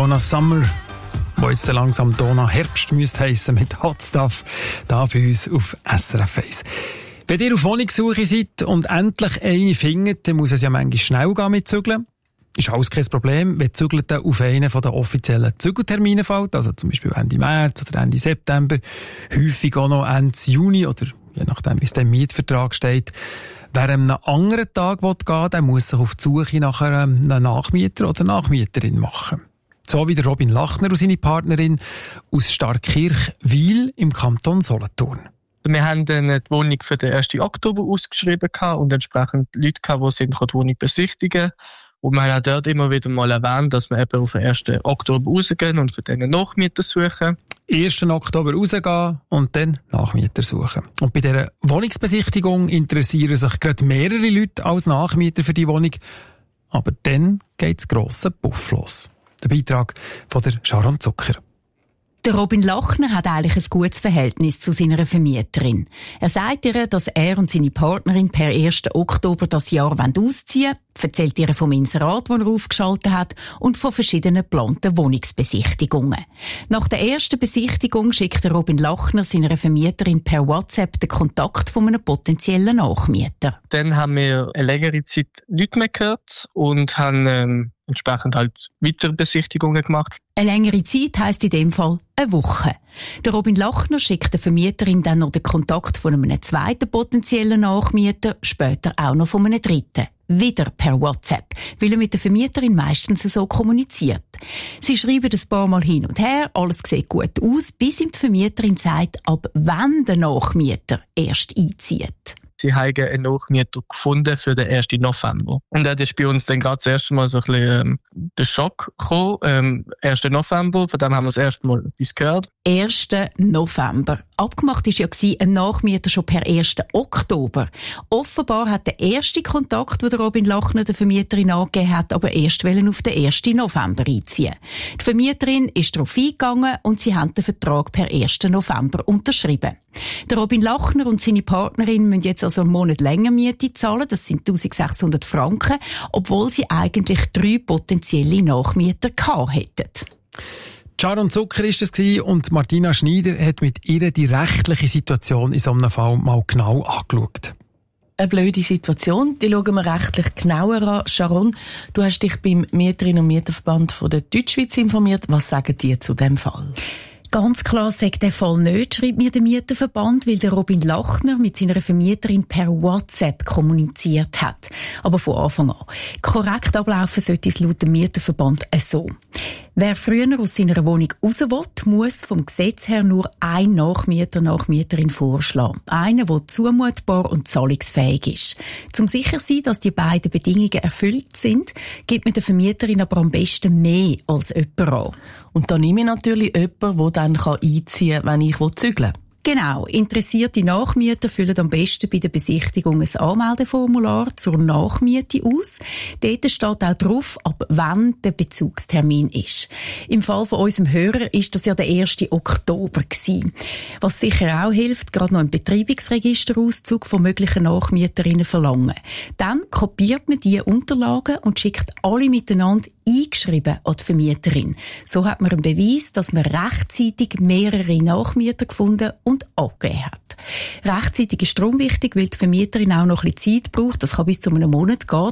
Donna Summer, wo jetzt langsam Donna Herbst müsste heissen, mit Hot Stuff, da bei uns auf SRF 1. Wenn ihr auf Wohnungssuche seid und endlich eine findet, dann muss es ja manchmal schnell gehen mit Zügeln. Ist alles kein Problem, wenn Zügelt auf einen der offiziellen Zügeltermine fällt, also zum Beispiel Ende März oder Ende September, häufig auch noch Ende Juni oder je nachdem, wie es dem Mietvertrag steht. Wer an einem anderen Tag gehen will, der muss sich auf die Suche nach einem Nachmieter oder Nachmieterin machen. So wie der Robin Lachner und seine Partnerin aus Starkkirch-Wil im Kanton Solothurn. Wir haben dann die Wohnung für den 1. Oktober ausgeschrieben und entsprechend Leute, die die Wohnung besichtigen. Und wir haben auch dort immer wieder mal erwähnt, dass wir eben auf den 1. Oktober rausgehen und für den Nachmieter suchen. 1. Oktober rausgehen und dann Nachmieter suchen. Und bei dieser Wohnungsbesichtigung interessieren sich gerade mehrere Leute als Nachmieter für die Wohnung. Aber dann geht das grosse Puff los. Der Beitrag von der Sharon Zucker. Der Robin Lachner hat eigentlich ein gutes Verhältnis zu seiner Vermieterin. Er sagt ihr, dass er und seine Partnerin per 1. Oktober das Jahr ausziehen wollen, erzählt ihr vom Inserat, das er aufgeschaltet hat, und von verschiedenen geplanten Wohnungsbesichtigungen. Nach der ersten Besichtigung schickt der Robin Lachner seiner Vermieterin per WhatsApp den Kontakt von einem potenziellen Nachmieter. Dann haben wir eine längere Zeit nichts mehr gehört und haben entsprechend halt weitere Besichtigungen gemacht. Eine längere Zeit heisst in dem Fall eine Woche. Der Robin Lachner schickt der Vermieterin dann noch den Kontakt von einem zweiten potenziellen Nachmieter, später auch noch von einem dritten. Wieder per WhatsApp, weil er mit der Vermieterin meistens so kommuniziert. Sie schreiben ein paar Mal hin und her, alles sieht gut aus, bis ihm die Vermieterin sagt, ab wann der Nachmieter erst einzieht. Sie haben einen Nachmieter gefunden für den 1. November. Und da ist bei uns dann gerade das erste Mal so ein bisschen der Schock gekommen. 1. November, von dem haben wir das erste Mal etwas gehört. 1. November. Abgemacht war ja ein Nachmieter schon per 1. Oktober. Offenbar hat der erste Kontakt, den der Robin Lachner der Vermieterin angegeben hat, aber erst auf den 1. November einziehen. Die Vermieterin ist darauf eingegangen und sie haben den Vertrag per 1. November unterschrieben. Der Robin Lachner und seine Partnerin müssen jetzt also einen Monat länger Miete zahlen, das sind 1600 Franken, obwohl sie eigentlich 3 potenzielle Nachmieter gehabt hätten. Sharon Zucker war es und Martina Schneider hat mit ihr die rechtliche Situation in so einem Fall mal genau angeschaut. Eine blöde Situation, die schauen wir rechtlich genauer an. Sharon, du hast dich beim Mieterinnen- und Mieterverband von der Deutschschweiz informiert. Was sagen die zu diesem Fall? Ganz klar sagt der Fall nicht, schreibt mir der Mieterverband, weil der Robin Lachner mit seiner Vermieterin per WhatsApp kommuniziert hat. Aber von Anfang an. Korrekt ablaufen sollte es laut dem Mieterverband so. Wer früher aus seiner Wohnung raus will, muss vom Gesetz her nur ein Nachmieterin vorschlagen. Einen, der zumutbar und zahlungsfähig ist. Zum sicher sein, dass die beiden Bedingungen erfüllt sind, gibt mir der Vermieterin aber am besten mehr als jemand an. Und da nehme ich natürlich jemanden, der dann einziehen kann, wenn ich zügeln will. Genau. Interessierte Nachmieter füllen am besten bei der Besichtigung ein Anmeldeformular zur Nachmiete aus. Dort steht auch drauf, ab wann der Bezugstermin ist. Im Fall von unserem Hörer ist das ja der 1. Oktober gewesen. Was sicher auch hilft, gerade noch einen Betreibungsregisterauszug von möglichen Nachmieterinnen verlangen. Dann kopiert man diese Unterlagen und schickt alle miteinander eingeschrieben an die Vermieterin. So hat man einen Beweis, dass man rechtzeitig mehrere Nachmieter gefunden und angegeben hat. Rechtzeitig ist darum wichtig, weil die Vermieterin auch noch ein bisschen Zeit braucht. Das kann bis zu einem Monat gehen,